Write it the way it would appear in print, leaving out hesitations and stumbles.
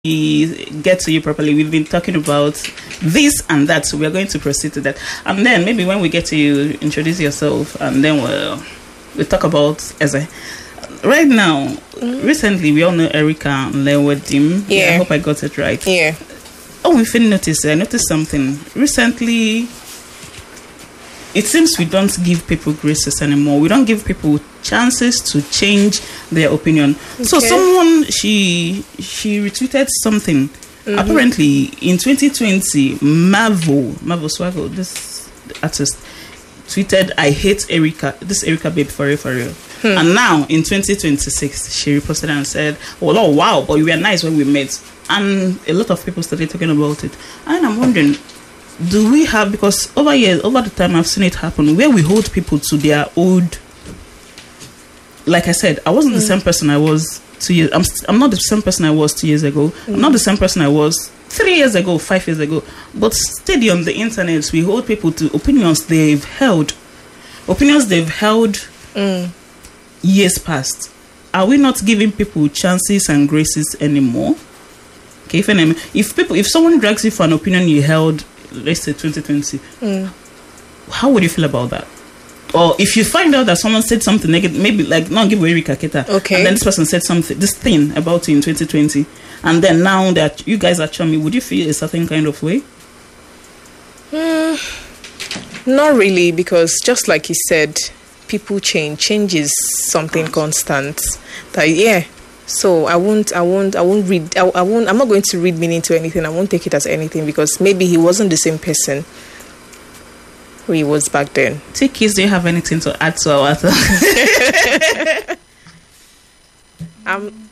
get to you properly, we've been talking about this and that, so we're going to proceed to that, and then maybe when we get to you, introduce yourself, and then we'll talk about Eze. Right now, recently we all know Erica Nlewedim. Yeah. I hope I got it right. Yeah. Oh, if you notice, I noticed something recently. It seems we don't give people graces anymore. We don't give people chances to change their opinion. Okay. So someone, she retweeted something. Apparently, in 2020, Marvel Swaggle, this artist, tweeted, "I hate Erica, this Erica babe for real." And now, in 2026, she reposted and said, oh wow, but you were nice when we met. And a lot of people started talking about it. And I'm wondering, do we have, because over the time I've seen it happen, where we hold people to their old, like I said, I wasn't the same person I was 2 years, I'm not the same person I was 2 years ago, I'm not the same person I was 3 years ago, 5 years ago, but steady on the internet, we hold people to opinions they've held years past. Are we not giving people chances and graces anymore? Okay, if someone drags you for an opinion you held, let's say 2020, how would you feel about that? Or if you find out that someone said something negative, maybe like, not give away Erika Keta, okay, and then this person said this thing about you in 2020, and then now that you guys are chummy, would you feel a certain kind of way? Not really, because just like you said, people change is something constant. So I'm not going to read meaning to anything. I won't take it as anything, because maybe he wasn't the same person who he was back then. Tikis, do you have anything to add to our